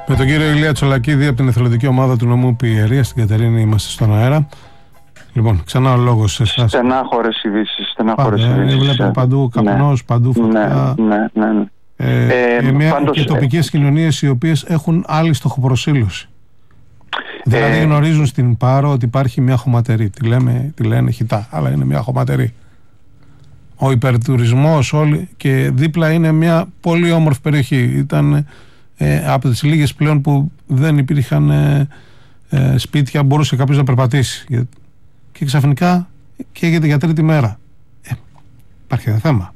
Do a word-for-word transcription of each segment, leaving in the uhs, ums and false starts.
Με τον κύριο Ηλία Τσολακίδη από την εθελοντική ομάδα του νομού Πιερία στην Κατερίνη είμαστε στον αέρα. Λοιπόν, ξανά ο λόγος σε εσάς. Στενάχωρες ειδήσεις, στενάχωρες ειδήσεις. Βλέπετε παντού καπνός, ναι, παντού φωτιά. Ναι, ναι, ναι. Ε, ε, μια, πάντως, και τοπικές ε, κοινωνίες οι οποίες έχουν άλλη στοχοπροσήλωση. Ε, δηλαδή γνωρίζουν στην Πάρο ότι υπάρχει μια χωματερή. Τη, λέμε, τη λένε χιτά, αλλά είναι μια χωματερή. Ο υπερτουρισμός όλοι, και δίπλα είναι μια πολύ όμορφη περιοχή. Ήταν ε, από τις λίγες πλέον που δεν υπήρχαν ε, ε, σπίτια, μπορούσε κάποιος να περπατήσει. Και ξαφνικά καίγεται για τρίτη μέρα. Ε, υπάρχει ένα θέμα.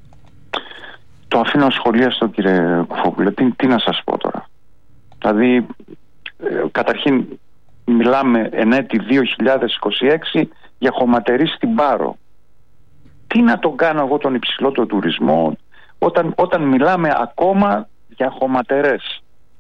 Το αφήνω ασχολίαστο, κύριε Κουφόπουλε. Τι, τι να σας πω τώρα. Δηλαδή, ε, καταρχήν μιλάμε εν έτη δύο χιλιάδες είκοσι έξι για χωματερή στην Πάρο. Τι να τον κάνω εγώ τον υψηλότερο τουρισμό όταν, όταν μιλάμε ακόμα για χωματερές.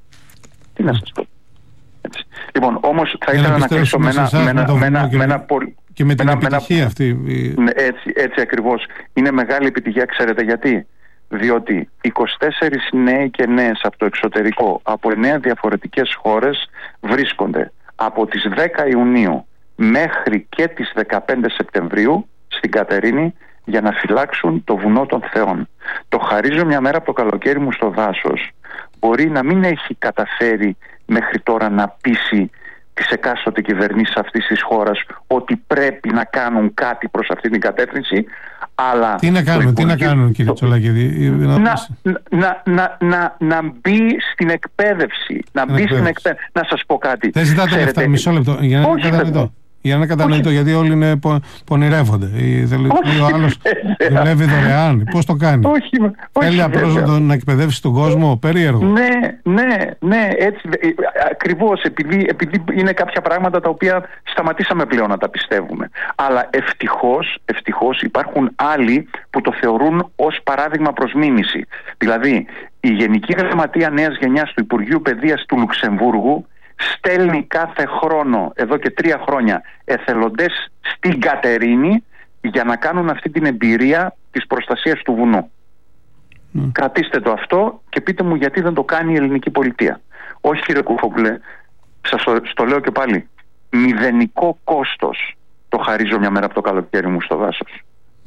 Τι να σας πω. Έτσι. Λοιπόν, όμως θα ήθελα να κλείσω με ένα, με ένα, με ένα, με ένα πολύ... Και με την ένα, επιτυχία ένα, αυτή. Έτσι, έτσι ακριβώς. Είναι μεγάλη επιτυχία, ξέρετε γιατί. Διότι είκοσι τέσσερις νέοι και νέες από το εξωτερικό, από εννέα διαφορετικές χώρες βρίσκονται από τις δέκα Ιουνίου μέχρι και τις δεκαπέντε Σεπτεμβρίου στην Κατερίνη για να φυλάξουν το βουνό των Θεών. Το χαρίζω μια μέρα από το καλοκαίρι μου στο δάσος. Μπορεί να μην έχει καταφέρει μέχρι τώρα να πείσει τις εκάστοτε κυβερνήσεις αυτής της χώρας ότι πρέπει να κάνουν κάτι προς αυτή την κατεύθυνση, αλλά... Τι να κάνουν, τι να κάνουν κύριε Τσολακίδη? Να, να, να, να, να μπει στην εκπαίδευση, να μπει στην εκπαίδευση. Να σας πω κάτι. Δεν ζητάτε λεφτά, μισό λεπτό, για να είναι κατανοητό. Για να είναι κατανοητό, γιατί όλοι είναι πο, πονηρεύονται. Ο άλλος δουλεύει δωρεάν. Πώς το κάνει? Όχι, θέλει απλώς να, να εκπαιδεύσει τον κόσμο, περίεργο. Ναι, ναι, ναι, έτσι. Ακριβώς, επειδή, επειδή είναι κάποια πράγματα τα οποία σταματήσαμε πλέον να τα πιστεύουμε. Αλλά ευτυχώς, ευτυχώς υπάρχουν άλλοι που το θεωρούν ως παράδειγμα προς μίμηση. Δηλαδή, η Γενική Γραμματεία Νέας Γενιάς του Υπουργείου Παιδείας του Λουξεμβούργου στέλνει κάθε χρόνο, εδώ και τρία χρόνια, εθελοντές στην Κατερίνη για να κάνουν αυτή την εμπειρία της προστασίας του βουνού. Mm. Κρατήστε το αυτό και πείτε μου γιατί δεν το κάνει η ελληνική πολιτεία. Όχι, κύριε Κουφόπουλε, σας το, το λέω και πάλι. Μηδενικό κόστος το χαρίζω μια μέρα από το καλοκαίρι μου στο δάσος.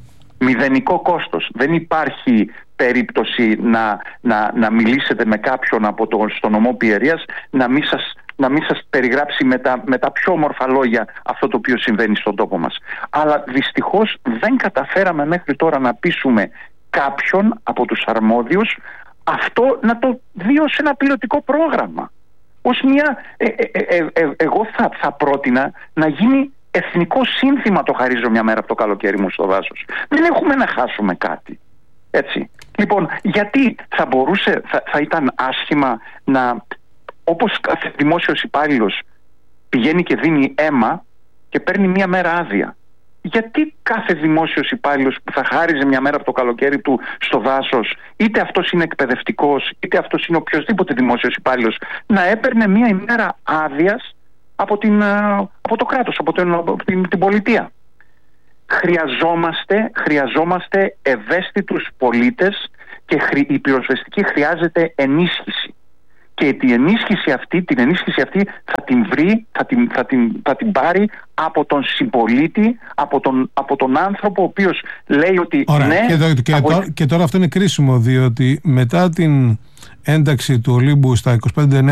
Μηδενικό κόστος. Δεν υπάρχει περίπτωση να, να, να μιλήσετε με κάποιον από το, στο νομό Πιερίας να μην σας, να μην σας περιγράψει με τα, με τα πιο όμορφα λόγια αυτό το οποίο συμβαίνει στον τόπο μας. Αλλά δυστυχώς δεν καταφέραμε μέχρι τώρα να πείσουμε κάποιον από τους αρμόδιους αυτό να το δει ως ένα πιλωτικό πρόγραμμα. Ως μια, ε, ε, ε, ε, εγώ θα, θα πρότεινα να γίνει εθνικό σύνθημα το χαρίζω μια μέρα από το καλοκαίρι μου στο δάσος. Δεν έχουμε να χάσουμε κάτι. Έτσι. Λοιπόν, γιατί θα μπορούσε, θα, θα ήταν άσχημα να, όπως κάθε δημόσιος υπάλληλος πηγαίνει και δίνει αίμα και παίρνει μια μέρα άδεια. Γιατί κάθε δημόσιος υπάλληλος που θα χάριζε μια μέρα από το καλοκαίρι του στο δάσος, είτε αυτός είναι εκπαιδευτικός, είτε αυτός είναι οποιοδήποτε δημόσιος υπάλληλος, να έπαιρνε μια ημέρα άδειας από, την, από το κράτος, από την, από την, την πολιτεία. Χρειαζόμαστε, χρειαζόμαστε ευαίσθητους πολίτες και η πυροσβεστική χρειάζεται ενίσχυση. Και η ενίσχυση αυτή, την ενίσχυση αυτή θα την βρει, θα την, θα την, θα την πάρει από τον συμπολίτη, από τον, από τον άνθρωπο ο οποίος λέει ότι Ωραία. ναι... Και, το, και, από... τώρα, και τώρα αυτό είναι κρίσιμο, διότι μετά την ένταξη του Ολύμπου στα είκοσι πέντε